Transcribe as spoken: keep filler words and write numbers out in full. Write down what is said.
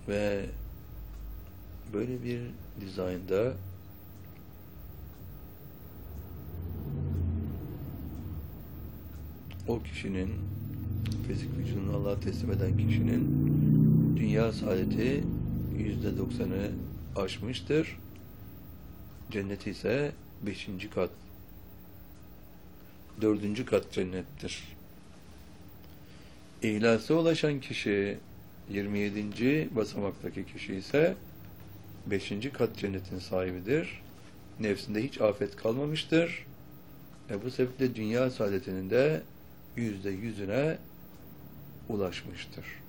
Ve böyle bir dizaynda o kişinin, fizik vücudunu Allah'a teslim eden kişinin dünya saadeti yüzde doksanı aşmıştır. Cennet ise beşinci kat, dördüncü kat cennettir. İhlasa ulaşan kişi yirmi yedinci basamaktaki kişi ise beşinci kat cennetin sahibidir. Nefsinde hiç afet kalmamıştır. E bu sebeple dünya saadetinin de yüzde yüzüne ulaşmıştır.